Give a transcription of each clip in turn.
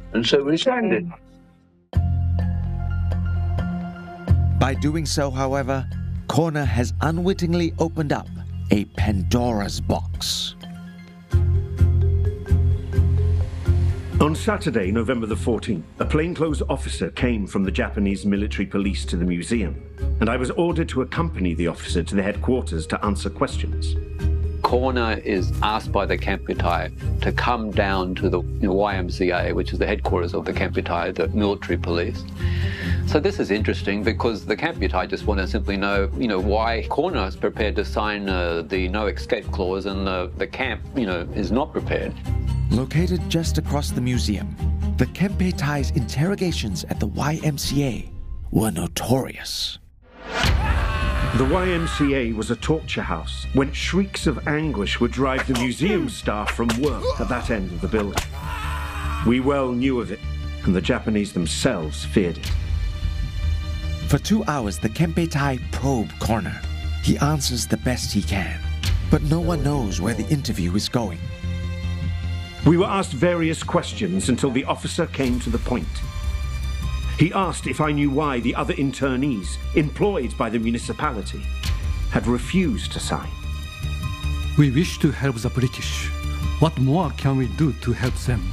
and so we signed it. By doing so, however, Corner has unwittingly opened up a Pandora's box. On Saturday, November the 14th, a plainclothes officer came from the Japanese military police to the museum, and I was ordered to accompany the officer to the headquarters to answer questions. Corner is asked by the Kempeitai to come down to the YMCA, which is the headquarters of the Kempeitai, the military police. So this is interesting because the Kempeitai just want to simply know, why Corner is prepared to sign the no escape clause and the camp, is not prepared. Located just across the museum, the Kempeitai's interrogations at the YMCA were notorious. The YMCA was a torture house whence shrieks of anguish would drive the museum staff from work at that end of the building. We well knew of it, and the Japanese themselves feared it. For 2 hours, the Kempeitai probe Corner. He answers the best he can, but no one knows where the interview is going. We were asked various questions until the officer came to the point. He asked if I knew why the other internees employed by the municipality had refused to sign. We wish to help the British. What more can we do to help them?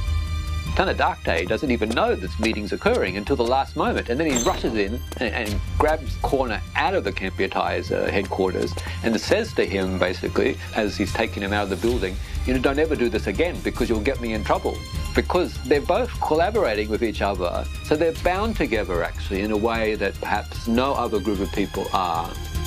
Tanadate doesn't even know this meeting's occurring until the last moment, and then he rushes in and grabs Corner out of the Kempeitai's headquarters and says to him, basically, as he's taking him out of the building, don't ever do this again because you'll get me in trouble. Because they're both collaborating with each other, so they're bound together, actually, in a way that perhaps no other group of people are.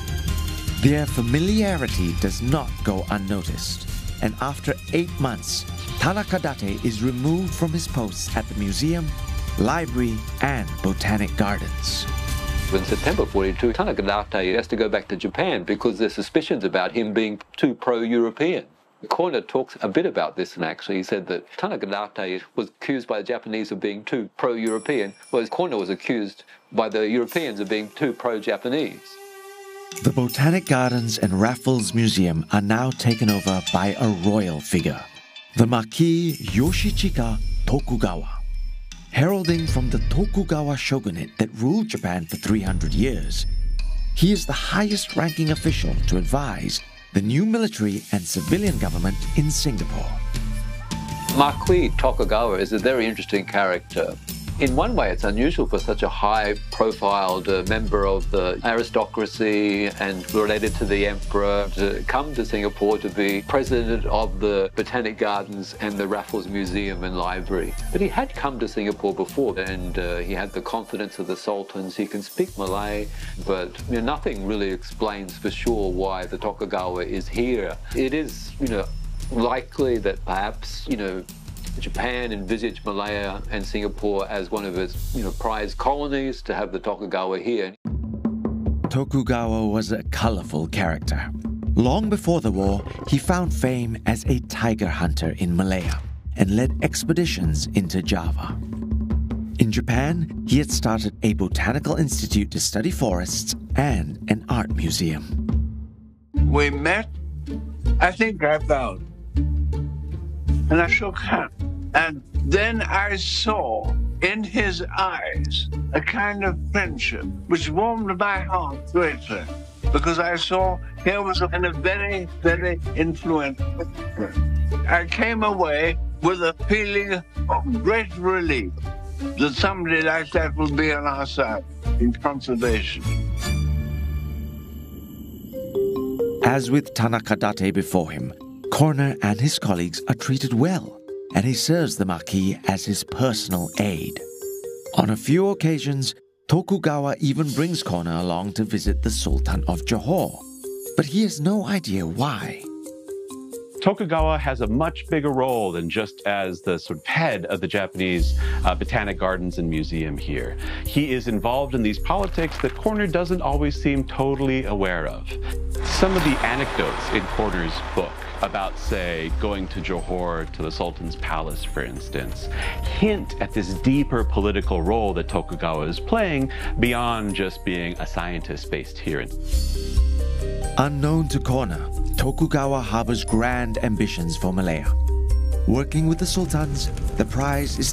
Their familiarity does not go unnoticed, and after 8 months, Tanaka Date is removed from his posts at the museum, library, and botanic gardens. In September 42, Tanaka Date has to go back to Japan because there's suspicions about him being too pro-European. Corner talks a bit about this, and actually he said that Tanaka Date was accused by the Japanese of being too pro-European, whereas Corner was accused by the Europeans of being too pro-Japanese. The Botanic Gardens and Raffles Museum are now taken over by a royal figure, the Marquis Yoshichika Tokugawa. Heralding from the Tokugawa shogunate that ruled Japan for 300 years, he is the highest-ranking official to advise the new military and civilian government in Singapore. Marquis Tokugawa is a very interesting character. In one way, it's unusual for such a high-profiled member of the aristocracy and related to the emperor to come to Singapore to be president of the Botanic Gardens and the Raffles Museum and Library. But he had come to Singapore before, and he had the confidence of the sultans. He can speak Malay, but nothing really explains for sure why the Tokugawa is here. It is, likely that perhaps, Japan envisaged Malaya and Singapore as one of its, prize colonies to have the Tokugawa here. Tokugawa was a colorful character. Long before the war, he found fame as a tiger hunter in Malaya and led expeditions into Java. In Japan, he had started a botanical institute to study forests and an art museum. We met, I think I bowed, and I shook hands. And then I saw in his eyes a kind of friendship which warmed my heart greatly, because I saw he was a very, very influential friend. I came away with a feeling of great relief that somebody like that would be on our side in conservation. As with Tanaka Date before him, Corner and his colleagues are treated well, and he serves the Marquis as his personal aide. On a few occasions, Tokugawa even brings Corner along to visit the Sultan of Johor, but he has no idea why. Tokugawa has a much bigger role than just as the sort of head of the Japanese Botanic Gardens and Museum here. He is involved in these politics that Corner doesn't always seem totally aware of. Some of the anecdotes in Corner's book about, say, going to Johor, to the Sultan's palace, for instance, hint at this deeper political role that Tokugawa is playing beyond just being a scientist based here. Unknown to Corner, Tokugawa harbors grand ambitions for Malaya. Working with the sultans, the prize is